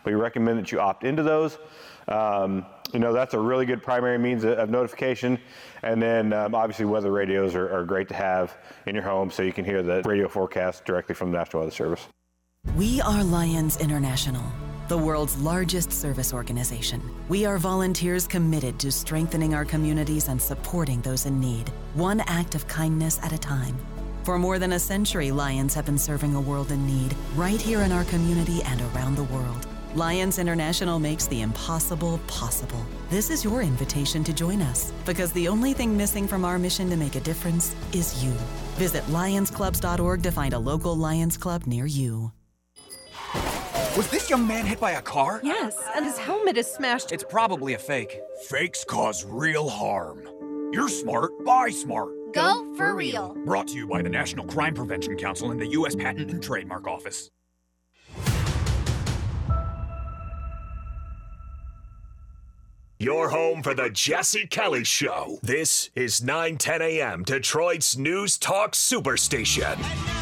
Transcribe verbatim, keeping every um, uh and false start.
We recommend that you opt into those. Um, you know, that's a really good primary means of notification. And then um, obviously weather radios are, are great to have in your home so you can hear the radio forecast directly from the National Weather Service. We are Lions International, the world's largest service organization. We are volunteers committed to strengthening our communities and supporting those in need, one act of kindness at a time. For more than a century, Lions have been serving a world in need right here in our community and around the world. Lions International makes the impossible possible. This is your invitation to join us, because the only thing missing from our mission to make a difference is you. Visit lions clubs dot org to find a local Lions Club near you. Was this young man hit by a car? Yes, and his helmet is smashed. It's probably a fake. Fakes cause real harm. You're smart, buy smart. Go for real. Brought to you by the National Crime Prevention Council and the U S Patent and Trademark Office. Your home for the Jesse Kelly Show. This is nine ten a.m. Detroit's News Talk Superstation.